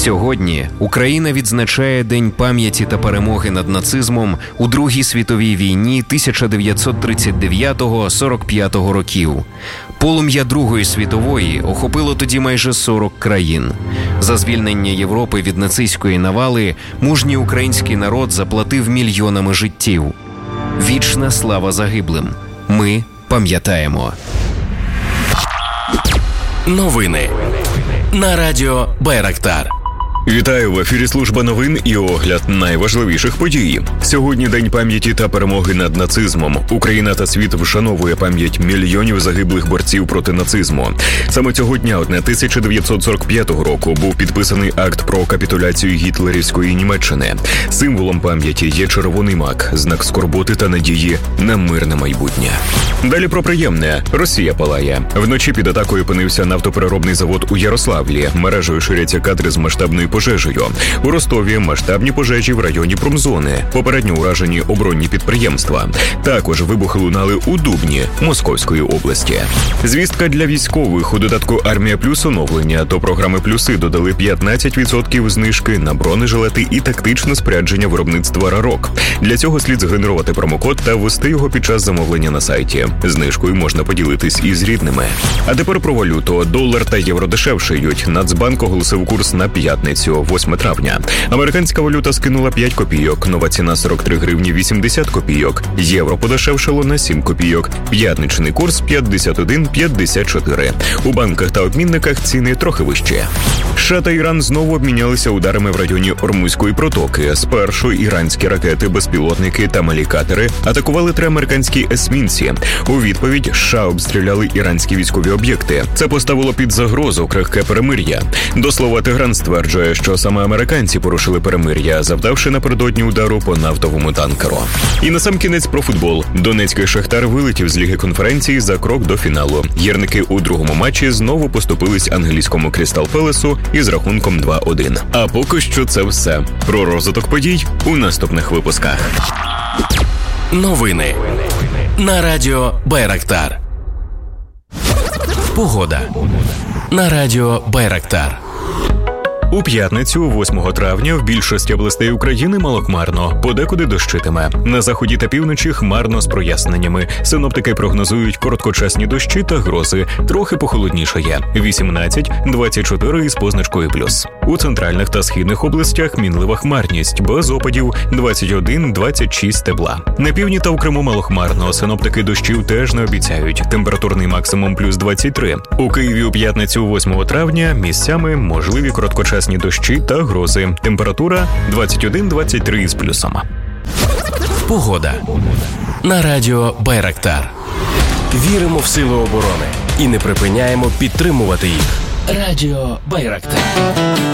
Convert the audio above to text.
Сьогодні Україна відзначає День пам'яті та перемоги над нацизмом у Другій світовій війні 1939-45 років. Полум'я Другої світової охопило тоді майже 40 країн. За звільнення Європи від нацистської навали мужній український народ заплатив мільйонами життів. Вічна слава загиблим. Ми пам'ятаємо. Новини на радіо Байрактар. Вітаю, в ефірі служба новин і огляд найважливіших подій. Сьогодні День пам'яті та перемоги над нацизмом. Україна та світ вшановує пам'ять мільйонів загиблих борців проти нацизму. Саме цього дня, 1945 року, був підписаний акт про капітуляцію гітлерівської Німеччини. Символом пам'яті є червоний мак, знак скорботи та надії на мирне майбутнє. Далі про приємне. Росія палає. Вночі під атакою опинився нафтопереробний завод у Ярославлі. Мережею ширяться кадри з масштабної пожежею. У Ростові масштабні пожежі в районі промзони. Попередньо уражені оборонні підприємства. Також вибухи лунали у Дубні Московської області. Звістка для військових. У додатку «Армія Плюс» оновлення до програми «Плюси» додали 15% знижки на бронежилети і тактичне спорядження виробництва «Рарок». Для цього слід згенерувати промокод та ввести його під час замовлення на сайті. Знижкою можна поділитись із рідними. А тепер про валюту. Долар та євро дешевшають. Нацбанк оголосив курс на п'ятницю, 8 травня. Американська валюта скинула 5 копійок, нова ціна 43 гривні 80 копійок. Євро подешевшало на 7 копійок. П'ятничний курс 51,54. У банках та обмінниках ціни трохи вищі. США та Іран знову обмінялися ударами в районі Ормузької протоки. Спершу іранські ракети, безпілотники та малі катери атакували 3 американські есмінці. У відповідь США обстріляли іранські військові об'єкти. Це поставило під загрозу крихке перемир'я. До слова, Тегран стверджує, що саме американці порушили перемир'я, завдавши напередодні удару по нафтовому танкеру. І насамкінець про футбол. Донецький Шахтар вилетів з Ліги конференції за крок до фіналу. Гірники у другому матчі знову поступились англійському Крістал Пелесу із рахунком 2-1. А поки що це все. Про розвиток подій у наступних випусках. Новини на радіо Байрактар. Погода на радіо Байрактар. У п'ятницю, 8 травня, в більшості областей України малохмарно, подекуди дощитиме. На заході та півночі хмарно з проясненнями. Синоптики прогнозують короткочасні дощі та грози. Трохи похолоднішає. 18-24 із позначкою плюс. У центральних та східних областях мінлива хмарність, без опадів 21-26 тепла. На півдні та у Криму малохмарно. Синоптики дощів теж не обіцяють. Температурний максимум плюс 23. У Києві у п'ятницю, 8 травня, місцями можливі короткочасні дощі та грози. Температура 21-23 із плюсом. Погода на радіо Байрактар. Віримо в сили оборони і не припиняємо підтримувати їх. Радіо Байрактар.